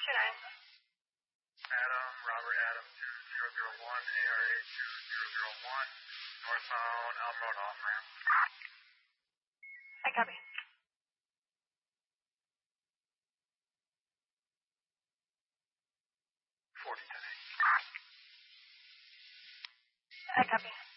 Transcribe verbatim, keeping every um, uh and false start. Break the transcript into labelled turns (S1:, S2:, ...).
S1: two nine.
S2: Adam, Robert Adam two zero zero one, A R A two zero zero one, northbound Elm Road off ramp.
S1: I copy.
S2: forty ten.
S1: I copy.